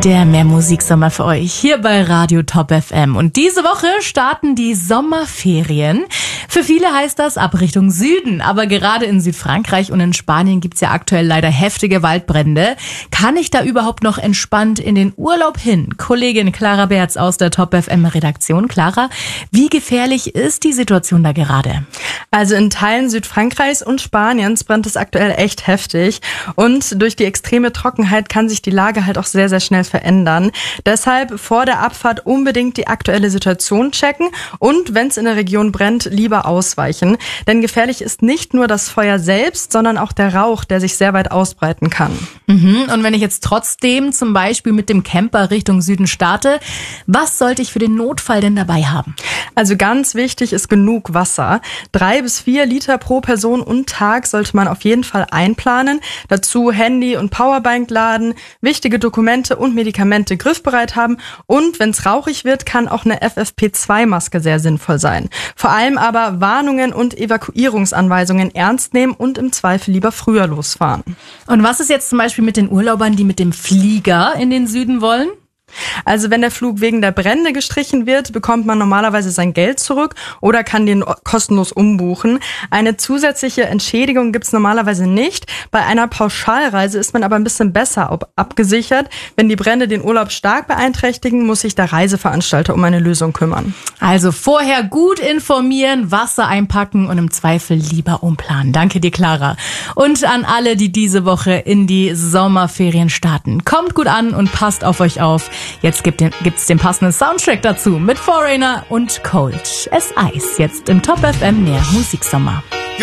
Der Mehrmusiksommer für euch hier bei Radio Top FM. Und diese Woche starten die Sommerferien. Für viele heißt das ab Richtung Süden. Aber gerade in Südfrankreich und in Spanien gibt's ja aktuell leider heftige Waldbrände. Kann ich da überhaupt noch entspannt in den Urlaub hin? Kollegin Clara Berz aus der Top FM Redaktion. Clara, wie gefährlich ist die Situation da gerade? Also in Teilen Südfrankreichs und Spaniens brennt es aktuell echt heftig. Und durch die extreme Trockenheit kann sich die Lage halt auch sehr, sehr schnell verändern. Deshalb vor der Abfahrt unbedingt die aktuelle Situation checken und wenn es in der Region brennt, lieber ausweichen. Denn gefährlich ist nicht nur das Feuer selbst, sondern auch der Rauch, der sich sehr weit ausbreiten kann. Und wenn ich jetzt trotzdem zum Beispiel mit dem Camper Richtung Süden starte, was sollte ich für den Notfall denn dabei haben? Also ganz wichtig ist genug Wasser. 3 bis 4 Liter pro Person und Tag sollte man auf jeden Fall einplanen. Dazu Handy und Powerbank laden, wichtige Dokumente und Medikamente griffbereit haben. Und wenn es rauchig wird, kann auch eine FFP2-Maske sehr sinnvoll sein. Vor allem aber Warnungen und Evakuierungsanweisungen ernst nehmen und im Zweifel lieber früher losfahren. Und was ist jetzt zum Beispiel mit den Urlaubern, die mit dem Flieger in den Süden wollen? Also wenn der Flug wegen der Brände gestrichen wird, bekommt man normalerweise sein Geld zurück oder kann den kostenlos umbuchen. Eine zusätzliche Entschädigung gibt's normalerweise nicht. Bei einer Pauschalreise ist man aber ein bisschen besser abgesichert. Wenn die Brände den Urlaub stark beeinträchtigen, muss sich der Reiseveranstalter um eine Lösung kümmern. Also vorher gut informieren, Wasser einpacken und im Zweifel lieber umplanen. Danke dir, Clara. Und an alle, die diese Woche in die Sommerferien starten. Kommt gut an und passt auf euch auf. Jetzt gibt's den passenden Soundtrack dazu mit Foreigner und Cold as Ice. Jetzt im Top FM Mehrmusiksommer.